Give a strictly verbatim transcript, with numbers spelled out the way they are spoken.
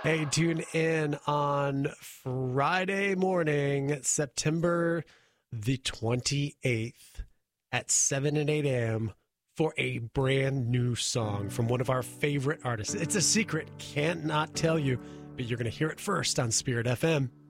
Hey, tune in on Friday morning, September the twenty-eighth at seven and eight a.m. for a brand new song from one of our favorite artists. It's a secret, can't not tell you, but you're going to hear it first on Spirit F M.